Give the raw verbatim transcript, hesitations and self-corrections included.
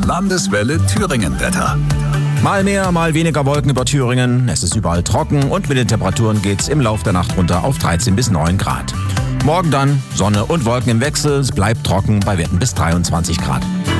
Landeswelle Thüringen-Wetter. Mal mehr, mal weniger Wolken über Thüringen. Es ist überall trocken und mit den Temperaturen geht's im Lauf der Nacht runter auf dreizehn bis neun Grad. Morgen dann Sonne und Wolken im Wechsel. Es bleibt trocken bei Werten bis dreiundzwanzig Grad.